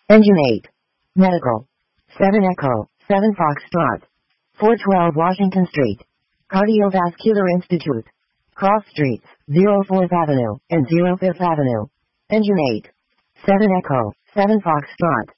Engine 8. Medical. 7 Echo, 7 Foxtrot. 412 Washington Street. Cardiovascular Institute. Cross Streets, 04th Avenue and 05th Avenue. Engine 8. 7 Echo, 7 Foxtrot.